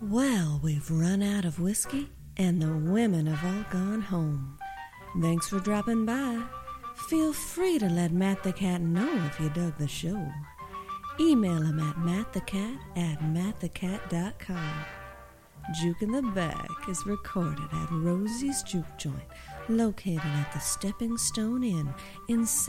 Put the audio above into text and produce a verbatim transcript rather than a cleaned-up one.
Well, we've run out of whiskey, and the women have all gone home. Thanks for dropping by. Feel free to let Matt the Cat know if you dug the show. Email him at mattthecat at mattthecat dot com. Juke in the Back is recorded at Rosie's Juke Joint, located at the Stepping Stone Inn in